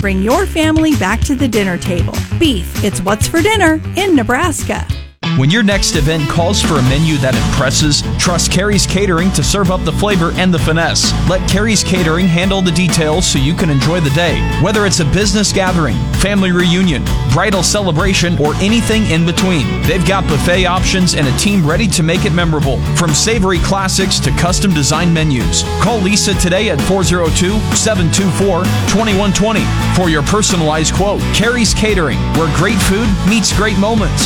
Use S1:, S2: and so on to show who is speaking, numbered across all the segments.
S1: Bring your family back to the dinner table. Beef, it's what's for dinner in Nebraska.
S2: When your next event calls for a menu that impresses, trust Carrie's Catering to serve up the flavor and the finesse. Let Carrie's Catering handle the details so you can enjoy the day. Whether it's a business gathering, family reunion, bridal celebration, or anything in between, they've got buffet options and a team ready to make it memorable. From savory classics to custom design menus. Call Lisa today at 402-724-2120 for your personalized quote. Carrie's Catering, where great food meets great moments.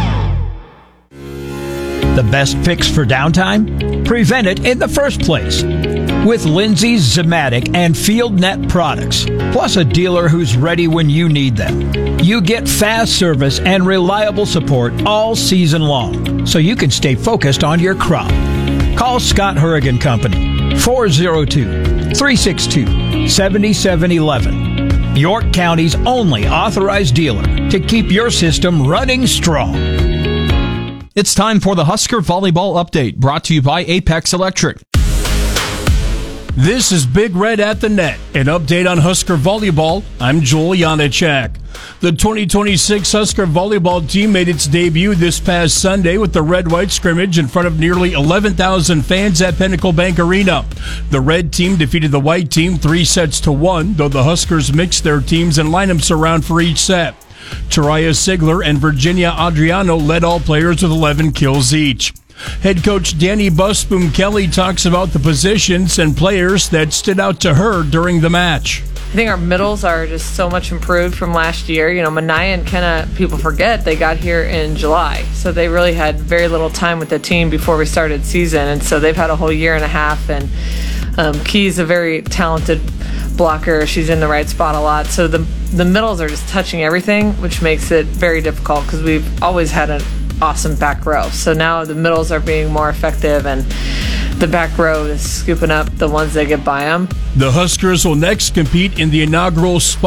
S3: The best fix for downtime? Prevent it in the first place. With Lindsay's Zematic and FieldNet products, plus a dealer who's ready when you need them. You get fast service and reliable support all season long, so you can stay focused on your crop. Call Scott Hurrigan Company, 402-362-7711. York County's only authorized dealer to keep your system running strong.
S2: It's time for the Husker Volleyball Update, brought to you by Apex Electric.
S4: This is Big Red at the Net, an update on Husker Volleyball. I'm Joel Janacek. The 2026 Husker Volleyball team made its debut this past Sunday with the Red-White scrimmage in front of nearly 11,000 fans at Pinnacle Bank Arena. The Red team defeated the White team 3-1, though the Huskers mixed their teams and lineups around for each set. Taraya Sigler and Virginia Adriano led all players with 11 kills each. Head coach Danny Busboom Kelly talks about the positions and players that stood out to her during the match.
S5: I think our middles are just so much improved from last year. You know, Manaya and Kenna, people forget, they got here in July. So they really had very little time with the team before we started season. And so they've had a whole year and a half. And Key's a very talented blocker. She's in the right spot a lot. So the middles are just touching everything, which makes it very difficult because we've always had an awesome back row. So now the middles are being more effective and the back row is scooping up the ones that get by them.
S4: The Huskers will next compete in the inaugural